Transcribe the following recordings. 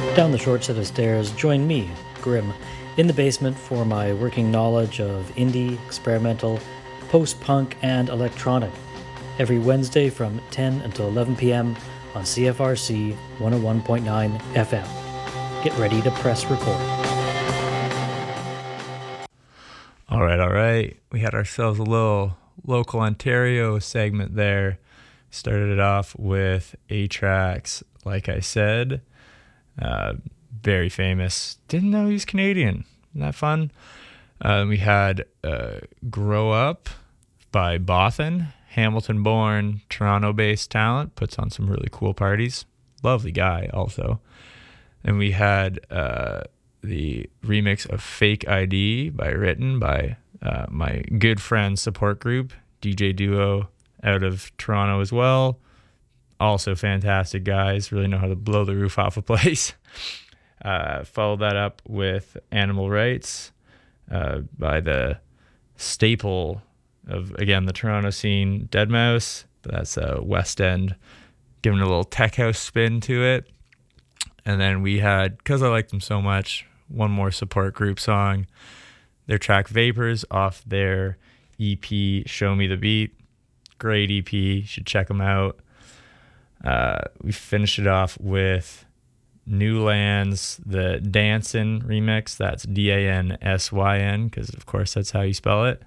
Down the short set of stairs, join me, Grim, in the basement for my working knowledge of indie, experimental, post-punk, and electronic. Every Wednesday from 10 until 11 p.m. on CFRC 101.9 FM. Get ready to press record. All right. We had ourselves a little local Ontario segment there. Started it off with A-Trax, like I said. Very famous. Didn't know he was Canadian. Isn't that fun? We had Grow Up by Bothan. Hamilton-born, Toronto-based talent. Puts on some really cool parties. Lovely guy also. And we had the remix of Fake ID written by my good friend support group, DJ Duo, out of Toronto as well. Also fantastic guys, really know how to blow the roof off a place. Followed that up with Animal Rights by the staple of, again, the Toronto scene, Deadmau5. That's West End, giving a little tech house spin to it. And then we had, because I liked them so much, one more support group song, their track Vapors off their EP, Show Me the Beat. Great EP, you should check them out. We finished it off with New Lands, the Dansyn remix. That's Dansyn, because of course that's how you spell it.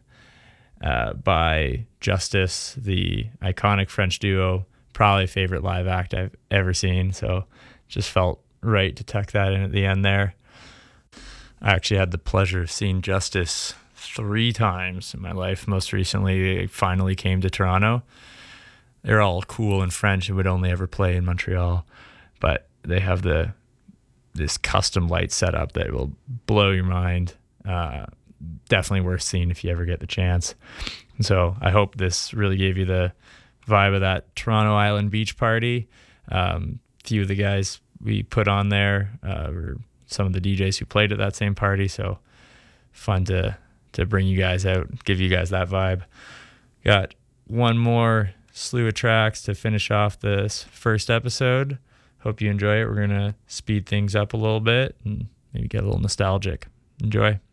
By Justice, the iconic French duo. Probably favorite live act I've ever seen. So just felt right to tuck that in at the end there. I actually had the pleasure of seeing Justice 3 times in my life. Most recently, they finally came to Toronto. They're all cool in French and would only ever play in Montreal, but they have this custom light setup that will blow your mind. Definitely worth seeing if you ever get the chance. And so I hope this really gave you the vibe of that Toronto Island beach party. Few of the guys we put on there were some of the DJs who played at that same party, so fun to bring you guys out, give you guys that vibe. Got one more slew of tracks to finish off this first episode. Hope you enjoy it. We're going to speed things up a little bit and maybe get a little nostalgic. Enjoy.